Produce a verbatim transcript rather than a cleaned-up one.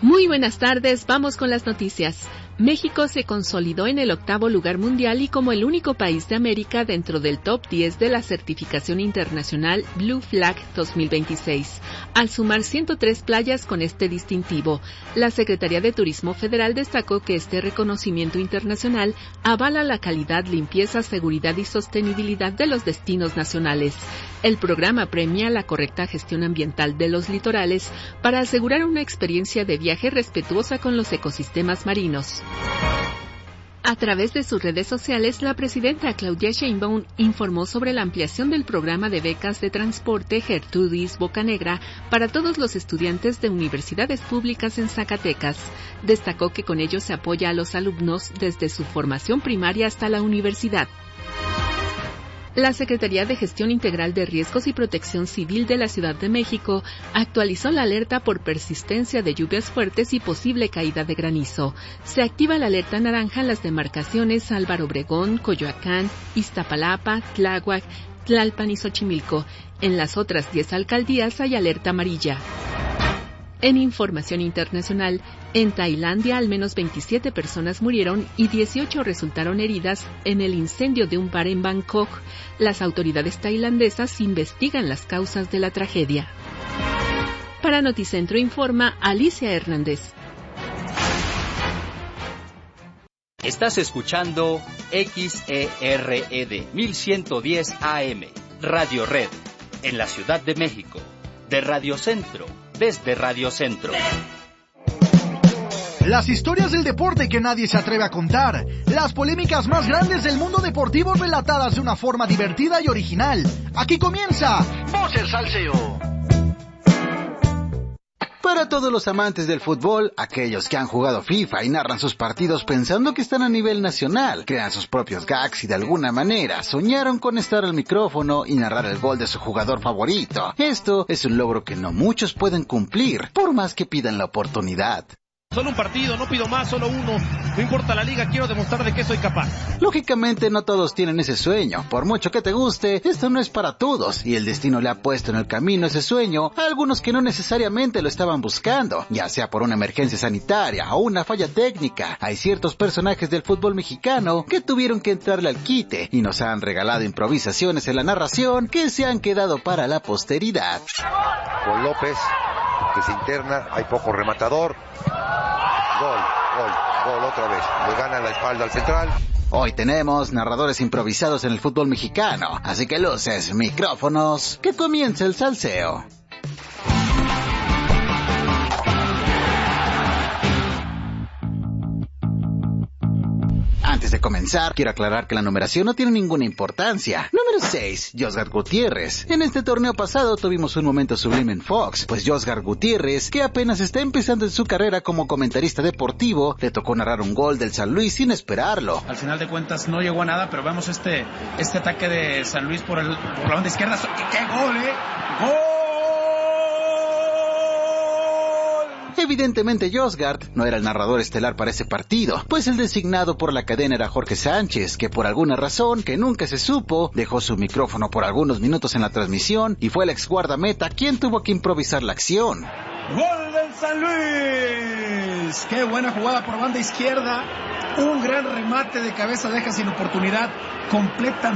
Muy buenas tardes, vamos con las noticias. México se consolidó en el octavo lugar mundial y como el único país de América dentro del top diez de la certificación internacional Blue Flag dos mil veintiséis, al sumar ciento tres playas con este distintivo. La Secretaría de Turismo Federal destacó que este reconocimiento internacional avala la calidad, limpieza, seguridad y sostenibilidad de los destinos nacionales. El programa premia la correcta gestión ambiental de los litorales para asegurar una experiencia de viaje respetuosa con los ecosistemas marinos. A través de sus redes sociales, la presidenta Claudia Sheinbaum informó sobre la ampliación del programa de becas de transporte Gertrudis Bocanegra para todos los estudiantes de universidades públicas en Zacatecas. Destacó que con ello se apoya a los alumnos desde su formación primaria hasta la universidad. La Secretaría de Gestión Integral de Riesgos y Protección Civil de la Ciudad de México actualizó la alerta por persistencia de lluvias fuertes y posible caída de granizo. Se activa la alerta naranja en las demarcaciones Álvaro Obregón, Coyoacán, Iztapalapa, Tláhuac, Tlalpan y Xochimilco. En las otras diez alcaldías hay alerta amarilla. En información internacional, en Tailandia al menos veintisiete personas murieron y dieciocho resultaron heridas en el incendio de un bar en Bangkok. Las autoridades tailandesas investigan las causas de la tragedia. Para Noticentro informa Alicia Hernández. Estás escuchando X E R E D mil ciento diez A M, Radio Red, en la Ciudad de México, de Radio Centro. Desde Radio Centro. Las historias del deporte que nadie se atreve a contar. Las polémicas más grandes del mundo deportivo relatadas de una forma divertida y original. Aquí comienza Voces Salseo. Para todos los amantes del fútbol, aquellos que han jugado FIFA y narran sus partidos pensando que están a nivel nacional, crean sus propios gags y de alguna manera soñaron con estar al micrófono y narrar el gol de su jugador favorito. Esto es un logro que no muchos pueden cumplir, por más que pidan la oportunidad. Solo un partido, no pido más, solo uno. No importa la liga, quiero demostrar de qué soy capaz. Lógicamente no todos tienen ese sueño. Por mucho que te guste, esto no es para todos. Y el destino le ha puesto en el camino ese sueño a algunos que no necesariamente lo estaban buscando. Ya sea por una emergencia sanitaria o una falla técnica. Hay ciertos personajes del fútbol mexicano que tuvieron que entrarle al quite y nos han regalado improvisaciones en la narración que se han quedado para la posteridad. Con López, que se interna, hay poco rematador. Gol, gol, gol otra vez. Le gana la espalda al central. Hoy tenemos narradores improvisados en el fútbol mexicano. Así que luces, micrófonos, que comience el salseo. Antes de comenzar, quiero aclarar que la numeración no tiene ninguna importancia. Número seis, Josgar Gutiérrez. En este torneo pasado tuvimos un momento sublime en Fox, pues Josgar Gutiérrez, que apenas está empezando en su carrera como comentarista deportivo, le tocó narrar un gol del San Luis sin esperarlo. Al final de cuentas no llegó a nada, pero vemos este, este ataque de San Luis por, el, por la banda izquierda. ¡Qué, qué gol, eh! ¡Gol! Evidentemente Josgard no era el narrador estelar para ese partido, pues el designado por la cadena era Jorge Sánchez, que por alguna razón que nunca se supo, dejó su micrófono por algunos minutos en la transmisión y fue el ex guardameta quien tuvo que improvisar la acción. ¡Gol del San Luis! ¡Qué buena jugada por banda izquierda! Un gran remate de cabeza deja sin oportunidad completa.